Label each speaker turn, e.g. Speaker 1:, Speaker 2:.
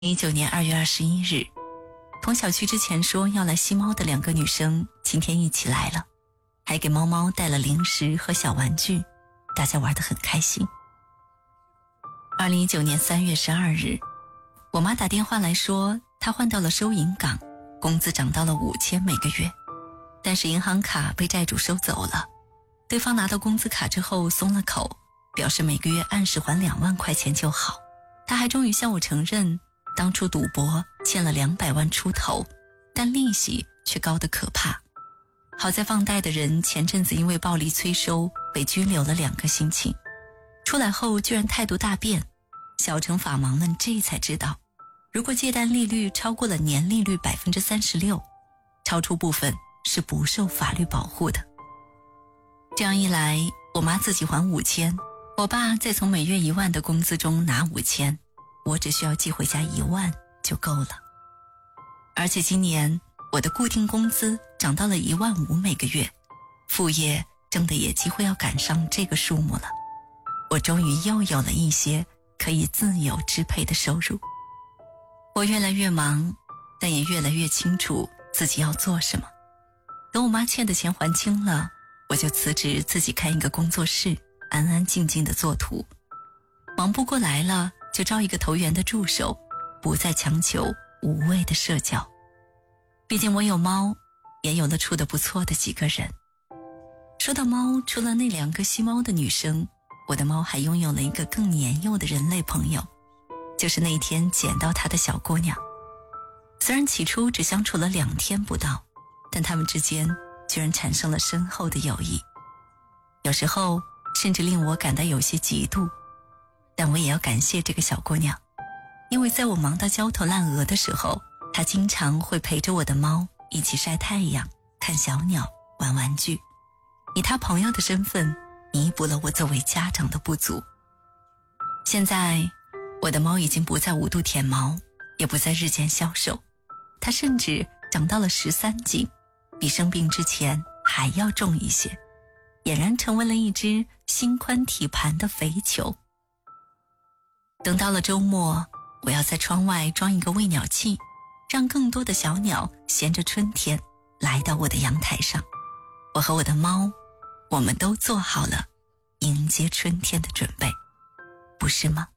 Speaker 1: 2019年2月21日，同小区之前说要来吸猫的2个女生今天一起来了，还给猫猫带了零食和小玩具，大家玩得很开心。2019年3月12日，我妈打电话来说她换到了收银岗，工资涨到了5000每个月，但是银行卡被债主收走了。对方拿到工资卡之后松了口，表示每个月按时还2万块钱就好。他还终于向我承认，当初赌博欠了200万出头，但利息却高得可怕。好在放贷的人前阵子因为暴力催收被拘留了2个星期，出来后居然态度大变。小城法盲们这才知道，如果借贷利率超过了年利率 36%， 超出部分是不受法律保护的。这样一来，我妈自己还5000，我爸再从每月1万的工资中拿5000，我只需要寄回家1万就够了。而且今年我的固定工资涨到了15000每个月，副业挣的也几乎要赶上这个数目了。我终于又有了一些可以自由支配的收入。我越来越忙，但也越来越清楚自己要做什么。等我妈欠的钱还清了，我就辞职自己开一个工作室，安安静静地做图。忙不过来了就招一个投缘的助手，不再强求无谓的社交。毕竟我有猫，也有了处得不错的几个人。说到猫，除了那2个吸猫的女生，我的猫还拥有了一个更年幼的人类朋友，就是那天捡到它的小姑娘。虽然起初只相处了2天不到，但他们之间居然产生了深厚的友谊，有时候甚至令我感到有些嫉妒。但我也要感谢这个小姑娘，因为在我忙到焦头烂额的时候，她经常会陪着我的猫一起晒太阳、看小鸟、玩玩具，以她朋友的身份弥补了我作为家长的不足。现在我的猫已经不再5度舔毛，也不再日渐消瘦，它甚至长到了13斤，比生病之前还要重一些，俨然成为了一只心宽体盘的肥球。等到了周末，我要在窗外装一个喂鸟器，让更多的小鸟衔着春天来到我的阳台上。我和我的猫，我们都做好了迎接春天的准备，不是吗？